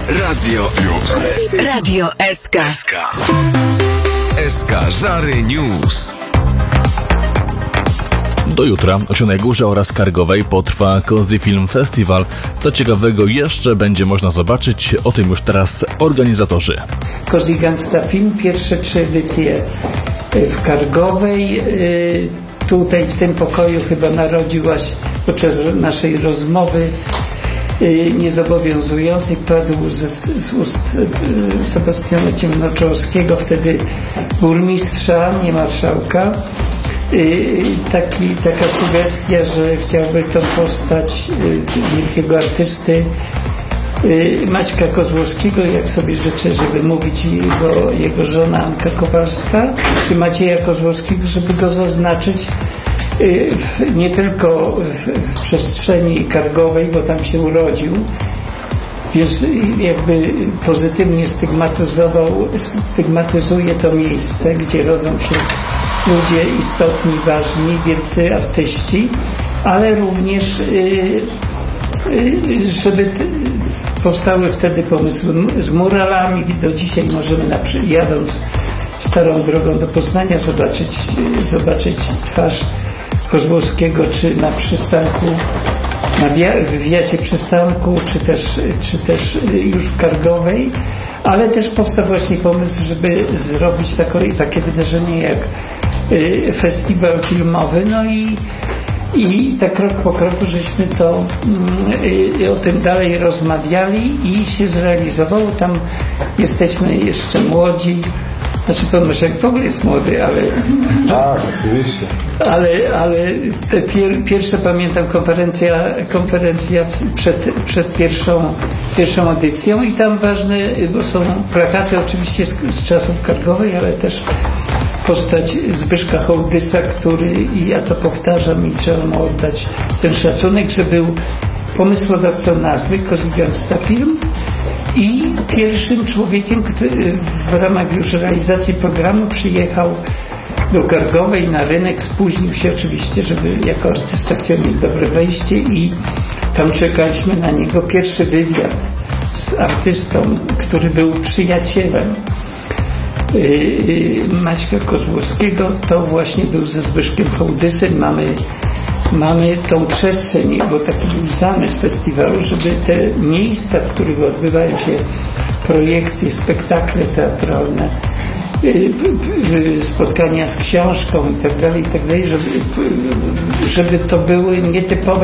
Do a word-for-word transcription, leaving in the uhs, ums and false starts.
Radio S K. Radio S K. S K Żary News. Do jutra o Zielonej Górze oraz Kargowej potrwa Cozy Film Festival. Co ciekawego jeszcze będzie można zobaczyć, o tym już teraz organizatorzy. Cozy Gangsta Film, pierwsze trzy edycje w Kargowej. Tutaj w tym pokoju chyba narodziłaś podczas naszej rozmowy niezobowiązującej, padł ze, z ust Sebastiana Ciemnoczorskiego, wtedy burmistrza, nie marszałka, taki, taka sugestia, że chciałby tą postać wielkiego artysty Maćka Kozłowskiego, jak sobie życzę, żeby mówić jego, jego żona Anka Kowalska, czy Macieja Kozłowskiego, żeby go zaznaczyć w, nie tylko w, w przestrzeni kargowej, bo tam się urodził, więc jakby pozytywnie stygmatyzował, stygmatyzuje to miejsce, gdzie rodzą się ludzie istotni, ważni, wielcy artyści, ale również żeby powstały wtedy pomysły z muralami. Do dzisiaj możemy, jadąc starą drogą do Poznania, zobaczyć, zobaczyć twarz Kozłowskiego, czy na przystanku, na wywiadzie przystanku, czy też, czy też już w Kargowej, ale też powstał właśnie pomysł, żeby zrobić takie, takie wydarzenie jak festiwal filmowy. No i I tak krok po kroku żeśmy to y, o tym dalej rozmawiali i się zrealizowało. Tam jesteśmy jeszcze młodzi. Znaczy pan Myszek w ogóle jest młody, ale... Tak, oczywiście. Ale, ale te pier, pierwsze, pamiętam, konferencja, konferencja przed, przed pierwszą, pierwszą edycją i tam ważne, bo są plakaty oczywiście z, z czasów Kargowej, ale też postać Zbyszka Hołdysa, który, i ja to powtarzam i trzeba mu oddać ten szacunek, że był pomysłodawcą nazwy Cozy Gangsta Film i pierwszym człowiekiem, który w ramach już realizacji programu przyjechał do Kargowej na rynek, spóźnił się oczywiście, żeby jako artysta chciał mieć dobre wejście i tam czekaliśmy na niego. Pierwszy wywiad z artystą, który był przyjacielem Maćka Kozłowskiego, to właśnie był ze Zbyszkiem Hołdysem. Mamy, mamy tą przestrzeń, bo taki był zamysł festiwalu, żeby te miejsca, w których odbywają się projekcje, spektakle teatralne, spotkania z książką i tak dalej, i tak dalej, żeby, żeby to były nietypowe